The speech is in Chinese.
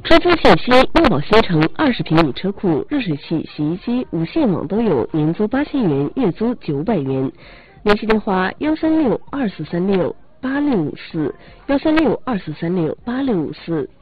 车资信息：优宝新城20平米车库，热水器、洗衣机、无线网都有，年租8000元，月租900元。联系电话：13624368654，13624368654。